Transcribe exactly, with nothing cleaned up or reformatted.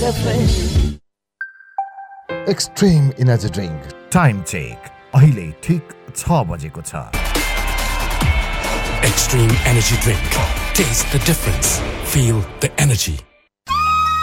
difference. Extreme Energy Drink. Time check अहिले ठिक छ बजेको छ. Extreme Energy Drink. Taste the difference. Feel the energy.